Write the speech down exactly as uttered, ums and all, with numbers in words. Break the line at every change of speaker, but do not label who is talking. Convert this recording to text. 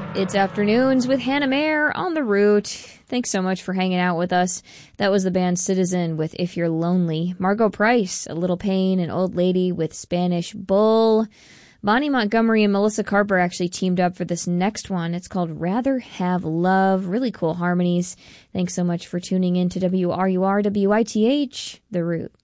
It's Afternoons with Hannah Mayer on the Root. Thanks so much for hanging out with us. That was the band Citizen with If You're Lonely. Margo Price, A Little Pain, and Old Lady with Spanish Bull. Bonnie Montgomery and Melissa Carper actually teamed up for this next one. It's called Rather Have Love. Really cool harmonies. Thanks so much for tuning in to W R U R W I T H, The Root.